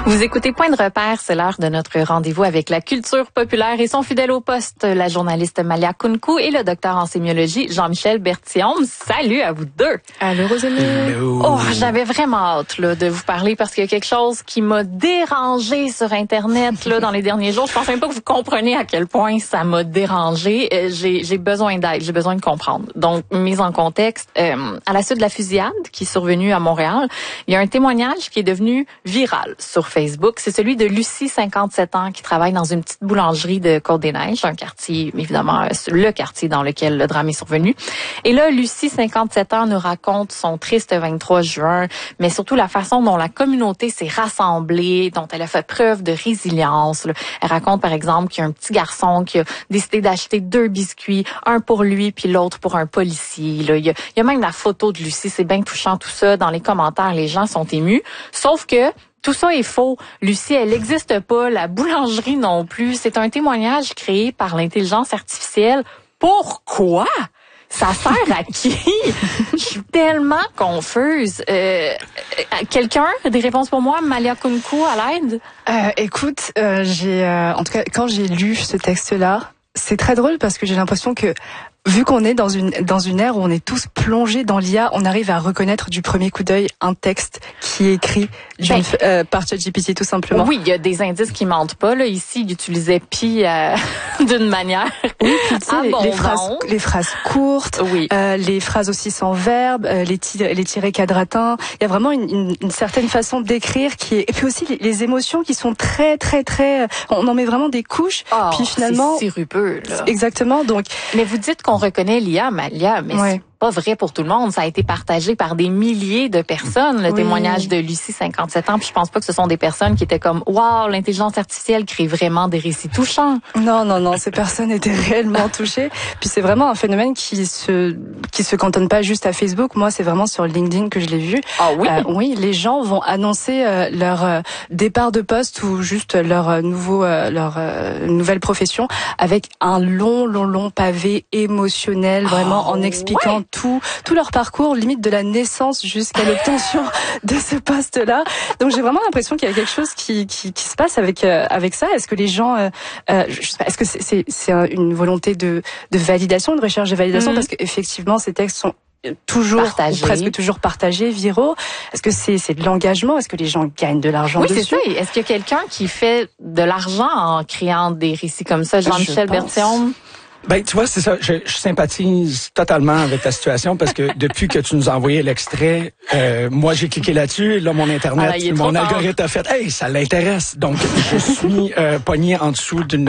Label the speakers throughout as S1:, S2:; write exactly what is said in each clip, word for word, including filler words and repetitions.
S1: Vous écoutez Point de repère, c'est l'heure de notre rendez-vous avec la culture populaire et son fidèle au poste, la journaliste Malia Kounkou et le docteur en sémiologie Jean-Michel Berthiaume. Salut à vous deux.
S2: Allô, Rosalie.
S1: Oh, j'avais vraiment hâte là, de vous parler parce qu'il y a quelque chose qui m'a dérangé sur Internet là, dans les derniers jours. Je pense même pas que vous comprenez à quel point ça m'a dérangé. Euh, j'ai, j'ai besoin d'aide, j'ai besoin de comprendre. Donc, mise en contexte, euh, à la suite de la fusillade qui est survenue à Montréal, il y a un témoignage qui est devenu viral sur Facebook. C'est celui de Lucie, cinquante-sept ans, qui travaille dans une petite boulangerie de Côte-des-Neiges, un quartier, évidemment, le quartier dans lequel le drame est survenu. Et là, Lucie, cinquante-sept ans, nous raconte son triste vingt-trois juin, mais surtout la façon dont la communauté s'est rassemblée, dont elle a fait preuve de résilience. Elle raconte, par exemple, qu'il y a un petit garçon qui a décidé d'acheter deux biscuits, un pour lui puis l'autre pour un policier. Là, il y a, il y a même la photo de Lucie, c'est bien touchant tout ça. Dans les commentaires, les gens sont émus. Sauf que tout ça est faux. Lucie, elle n'existe pas. La boulangerie non plus. C'est un témoignage créé par l'intelligence artificielle. Pourquoi? Ça sert à qui? Je suis tellement confuse. Euh, quelqu'un a des réponses pour moi? Malia Kounkou, à l'aide?
S2: Euh, écoute, euh, j'ai, euh, en tout cas, quand j'ai lu ce texte-là, c'est très drôle parce que j'ai l'impression que vu qu'on est dans une dans une ère où on est tous plongés dans l'I A, on arrive à reconnaître du premier coup d'œil un texte qui est écrit ben, euh, par ChatGPT tout simplement.
S1: Oui, il y a des indices qui mentent pas. Là, ici, il utilisait Pi euh, d'une manière.
S2: Oui, puis tu sais, les, les phrases, les phrases courtes, oui. euh, les phrases aussi sans verbe, euh, les tirés, les tirés quadratins. Il y a vraiment une, une, une certaine façon d'écrire qui est. Et puis aussi les, les émotions qui sont très, très, très. On en met vraiment des couches.
S1: Oh,
S2: puis finalement,
S1: c'est sirupeux. Là.
S2: Exactement. Donc,
S1: mais vous dites qu'on On reconnaît l'I A, Malia, mais ouais. c'est pas vrai pour tout le monde. Ça a été partagé par des milliers de personnes, le oui. témoignage de Lucie, cinquante-sept ans. Puis je pense pas que ce sont des personnes qui étaient comme « Wow, l'intelligence artificielle crée vraiment des récits touchants ».
S2: Non, non, non, ces personnes étaient réellement touchées. Puis c'est vraiment un phénomène qui se qui se cantonne pas juste à Facebook. Moi, c'est vraiment sur LinkedIn que je l'ai vu.
S1: Ah oui?
S2: Euh, oui, les gens vont annoncer euh, leur euh, départ de poste ou juste leur euh, nouveau euh, leur euh, nouvelle profession avec un long, long, long pavé émotionnel, vraiment oh, en expliquant ouais. tout, tout leur parcours, limite de la naissance jusqu'à l'obtention de ce poste-là. Donc j'ai vraiment l'impression qu'il y a quelque chose qui qui, qui se passe avec euh, avec ça. Est-ce que les gens, euh, euh, je sais pas, est-ce que c'est c'est, c'est une volonté de de validation, de recherche de validation, mmh. parce qu'effectivement ces textes sont toujours
S1: partagé.
S2: ou presque toujours partagés, viraux. Est-ce que c'est c'est de l'engagement? Est-ce que les gens gagnent de l'argent
S1: oui,
S2: dessus?
S1: Oui, c'est ça. Est-ce qu'il y a quelqu'un qui fait de l'argent en créant des récits comme ça? Jean-Michel Berthiaume?
S3: Ben, tu vois, c'est ça. Je, je sympathise totalement avec ta situation parce que depuis que tu nous as envoyé l'extrait, euh, moi, j'ai cliqué là-dessus. Là, mon Internet, ah, mon algorithme a fait « Hey, ça l'intéresse! » Donc, je suis euh, pogné en dessous d'une...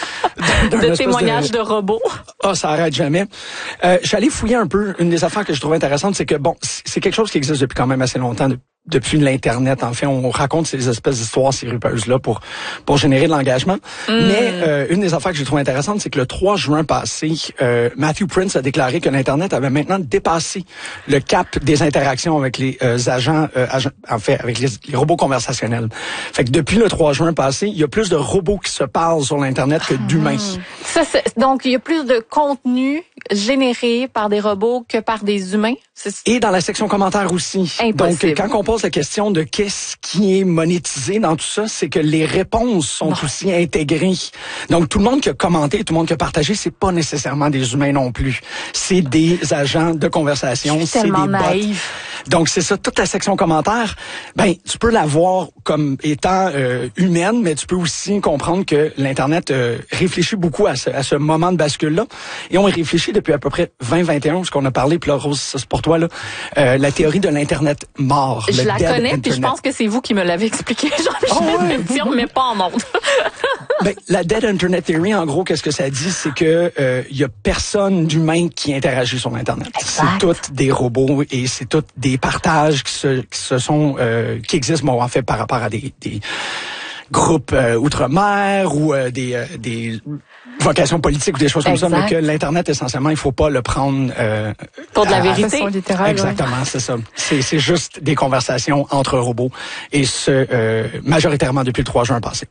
S1: de témoignage de, de robot.
S3: Ah, oh, ça arrête jamais. Euh, je suis allé fouiller un peu. Une des affaires que je trouve intéressante, c'est que, bon, c'est quelque chose qui existe depuis quand même assez longtemps, depuis l'Internet. En fait, on raconte ces espèces d'histoires sirupeuses-là pour pour générer de l'engagement. Mm. Mais euh, une des affaires que je trouve intéressantes, c'est que le trois juin passé, euh, Matthew Prince a déclaré que l'Internet avait maintenant dépassé le cap des interactions avec les euh, agents, euh, agents, en fait, avec les, les robots conversationnels. Fait que depuis le trois juin passé, il y a plus de robots qui se parlent sur l'Internet que d'humains. Mm.
S1: Ça, c'est, donc, il y a plus de contenu généré par des robots que par des humains?
S3: C'est... Et dans la section commentaires aussi.
S1: Impossible.
S3: Donc, quand on pose la question de qu'est-ce qui est monétisé dans tout ça, c'est que les réponses sont bon. aussi intégrées. Donc, tout le monde qui a commenté, tout le monde qui a partagé, c'est pas nécessairement des humains non plus. C'est des agents de conversation, c'est des bots.
S1: Naïf.
S3: Donc, c'est ça, toute la section commentaires, ben, tu peux la voir comme étant euh, humaine, mais tu peux aussi comprendre que l'Internet euh, réfléchit beaucoup à ce, à ce moment de bascule-là. Et on réfléchit depuis à peu près vingt vingt et un, ce qu'on a parlé, puis là, Rose, c'est pour toi, là, euh, la théorie de l'Internet mort.
S1: Je la connais, puis je pense que c'est vous qui me l'avez expliqué, Jean-Michel oh, ouais. Berthiaume, mais pas en ondes.
S3: Ben, la Dead Internet Theory, en gros, qu'est-ce que ça dit? C'est que euh, y a personne d'humain qui interagit sur l'Internet. Exact. C'est tous des robots et c'est tous des partages qui se, qui se sont, euh, qui existent, bon, en fait, par rapport à des, des groupes euh, outre-mer ou euh, des, euh, des vocations politiques ou des choses comme exact. ça, mais que l'Internet, essentiellement, il faut pas le prendre euh,
S1: pour de la
S2: à,
S1: vérité.
S2: À littérale,
S3: exactement,
S2: ouais.
S3: c'est ça. C'est, c'est juste des conversations entre robots et ce, euh, majoritairement depuis le trois juin passé.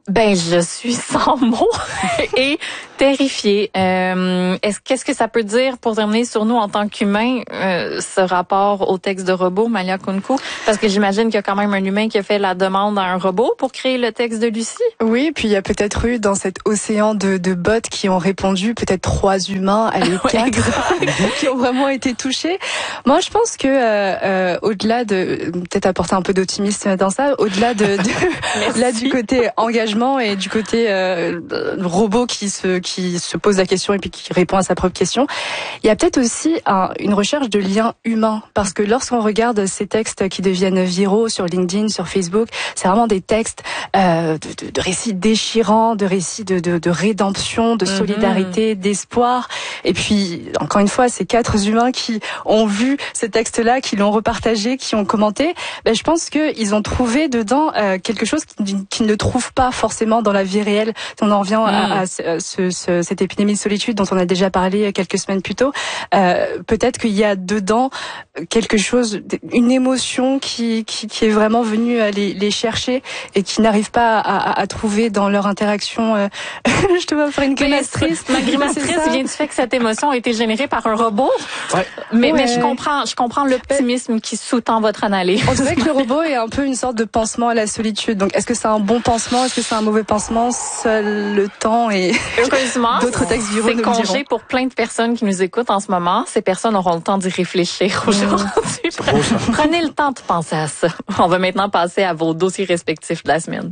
S1: Ben, je suis sans mots et terrifiée. Euh, est-ce qu'est-ce que ça peut dire pour terminer sur nous en tant qu'humains, euh, ce rapport au texte de robot, Malia Kounkou? Parce que j'imagine qu'il y a quand même un humain qui a fait la demande à un robot pour créer le texte de Lucie.
S2: Oui, puis il y a peut-être eu dans cet océan de, de bots qui ont répondu, peut-être trois humains, allez quatre, qui ont vraiment été touchés. Moi, je pense que euh, euh, au-delà de peut-être apporter un peu d'optimisme dans ça, au-delà de, de là du côté engagement et du côté euh, robot qui se qui se pose la question et puis qui répond à sa propre question, il y a peut-être aussi un, une recherche de liens humains, parce que lorsqu'on regarde ces textes qui deviennent viraux sur LinkedIn, sur Facebook, c'est vraiment des textes euh, de, de, de récits déchirants, de récits de, de, de rédemption, de solidarité, mm-hmm. d'espoir. Et puis encore une fois, ces quatre humains qui ont vu ces textes-là, qui l'ont repartagé, qui ont commenté, ben, je pense qu'ils ont trouvé dedans euh, quelque chose qu'ils qui ne trouvent pas forcément dans la vie réelle. On en revient mmh. à, à, ce, ce, cette épidémie de solitude dont on a déjà parlé quelques semaines plus tôt. Euh, peut-être qu'il y a dedans quelque chose, une émotion qui, qui, qui est vraiment venue les, les chercher et qui n'arrive pas à, à, à trouver dans leur interaction. Euh, je te vois faire une grimace triste.
S1: Ma grimace triste vient du fait que cette émotion a été générée par un robot.
S3: Ouais.
S1: Mais,
S2: ouais.
S1: mais je comprends, je comprends l'optimisme qui sous-tend votre analyse.
S2: On dirait que le robot est un peu une sorte de pansement à la solitude. Donc, est-ce que c'est un bon pansement? Est-ce que c'est un mauvais pansement? Seul le temps et
S1: heureusement,
S2: d'autres textes viraux nous le diront.
S1: C'est congé pour plein de personnes qui nous écoutent en ce moment. Ces personnes auront le temps d'y réfléchir aujourd'hui. Mmh. Prenez le temps de penser à ça. On va maintenant passer à vos dossiers respectifs de la semaine.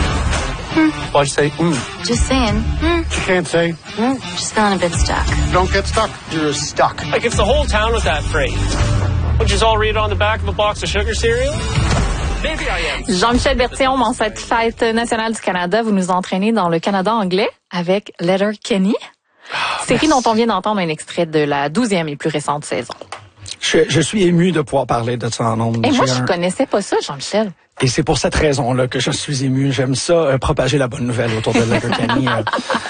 S4: Hmm. Why'd you say hmm?
S5: Just saying. Hmm.
S4: You can't say hmm?
S5: Just feeling a bit stuck.
S4: Don't get stuck. You're stuck.
S6: Like if the whole town was that phrase, would you just all read it on the back of a box of sugar cereal? Maybe I am.
S1: Jean-Michel Bertillon, en cette fête nationale du Canada, vous nous entraînez dans le Canada anglais avec Letterkenny, oh, série dont on vient d'entendre un extrait de la douzième et plus récente saison.
S3: Je, je suis ému de pouvoir parler de ça en ondes.
S1: Et moi,
S3: J'ai
S1: je
S3: un...
S1: connaissais pas ça, Jean-Michel.
S3: Et c'est pour cette raison-là que je suis ému. J'aime ça, euh, propager la bonne nouvelle autour de Letterkenny. euh.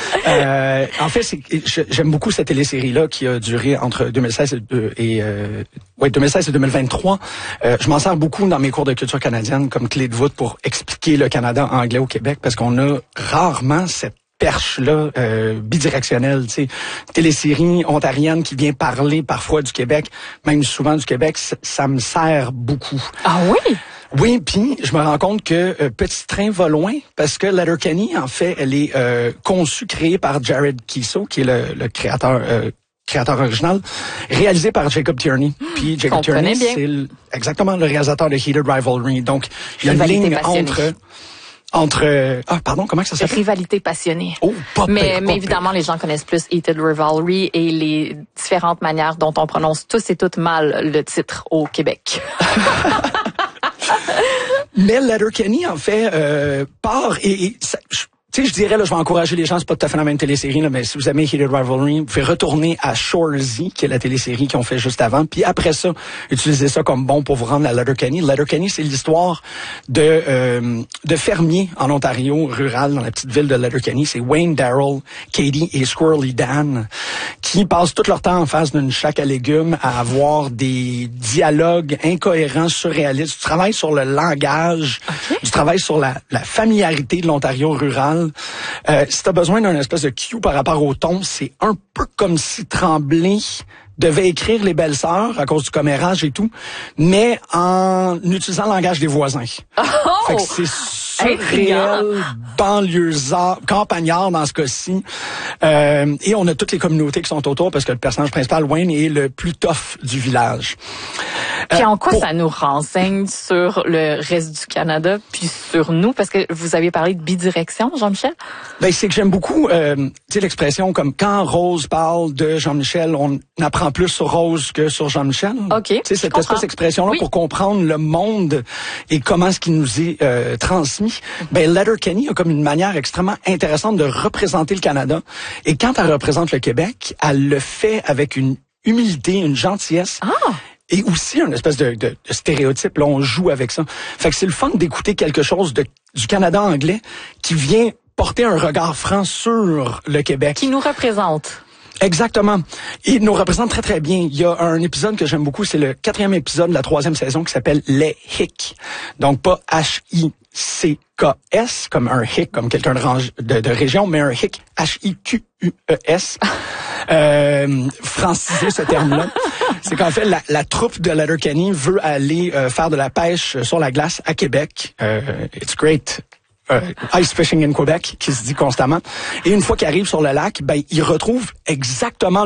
S3: euh, en fait, c'est, j'aime beaucoup cette télésérie-là qui a duré entre deux mille seize et, et euh, ouais, deux mille seize et deux mille vingt-trois. Euh, je m'en sers beaucoup dans mes cours de culture canadienne comme clé de voûte pour expliquer le Canada anglais au Québec, parce qu'on a rarement cette perche-là, euh, bidirectionnelle, tu sais, télésérie ontarienne qui vient parler parfois du Québec, même souvent du Québec, ça, ça me sert beaucoup.
S1: Ah oui?
S3: Oui, puis je me rends compte que euh, Petit Train va loin, parce que Letterkenny, en fait, elle est euh, conçue, créée par Jared Keeso, qui est le, le créateur euh, créateur original, réalisé par Jacob Tierney. Puis Jacob Tierney, c'est le, exactement le réalisateur de Heated Rivalry. Donc, il y a une ligne entre... Entre ah pardon comment ça s'appelle?
S1: Rivalité passionnée.
S3: Oh, pas
S1: mais
S3: pire,
S1: mais
S3: pas
S1: évidemment
S3: pire.
S1: Les gens connaissent plus Heated Rivalry et les différentes manières dont on prononce tous et toutes mal le titre au Québec.
S3: Mais Letterkenny en fait euh, part et, et ça, je, tu sais, je dirais, là, je vais encourager les gens, c'est pas tout à fait la même télésérie, là, mais si vous aimez Heated Rivalry, vous pouvez retourner à Shoresy, qui est la télésérie qu'ils ont fait juste avant, puis après ça, utilisez ça comme bon pour vous rendre à Letterkenny. Letterkenny, c'est l'histoire de euh, de fermiers en Ontario, rural, dans la petite ville de Letterkenny. C'est Wayne, Darrell, Katie et Squirrely Dan, qui passent tout leur temps en face d'une chac à légumes à avoir des dialogues incohérents, surréalistes, du travail sur le langage, okay. du travail sur la, la familiarité de l'Ontario rural. Euh, si tu as besoin d'un espèce de cue par rapport au ton, c'est un peu comme si Tremblay devait écrire Les Belles-Sœurs à cause du commérage et tout, mais en utilisant le langage des voisins.
S1: Oh!
S3: Fait que c'est surréel, banlieusard, campagnard dans ce cas-ci. Euh, et on a toutes les communautés qui sont autour parce que le personnage principal, Wayne, est le plus tough du village.
S1: Puis en quoi
S3: pour...
S1: ça nous renseigne sur le reste du Canada, puis sur nous? Parce que vous avez parlé de bidirection, Jean-Michel.
S3: Ben, c'est que j'aime beaucoup euh, tu sais, l'expression comme quand Rose parle de Jean-Michel, on apprend plus sur Rose que sur Jean-Michel.
S1: OK.
S3: Tu sais, cette espèce d'expression-là, oui, pour comprendre le monde et comment est-ce qu'il nous est euh, transmis. Mm-hmm. Ben, Letterkenny a comme une manière extrêmement intéressante de représenter le Canada. Et quand elle représente le Québec, elle le fait avec une humilité, une gentillesse.
S1: Ah!
S3: Et aussi un espèce de, de, de stéréotype, là, on joue avec ça. Fait que c'est le fun d'écouter quelque chose de, du Canada anglais qui vient porter un regard franc sur le Québec.
S1: Qui nous représente.
S3: Exactement. Il nous représente très, très bien. Il y a un épisode que j'aime beaucoup, c'est le quatrième épisode de la troisième saison qui s'appelle Les Hicks. Donc, pas H I C K S, comme un hic, comme quelqu'un de, range, de, de région, mais un hic, H I Q U E S. Euh, franciser ce terme-là. C'est qu'en fait, la, la troupe de Letterkenny veut aller euh, faire de la pêche sur la glace à Québec. Euh, it's great. Euh, ice fishing in Québec, qui se dit constamment. Et une fois qu'ils arrivent sur le lac, ben, ils retrouvent exactement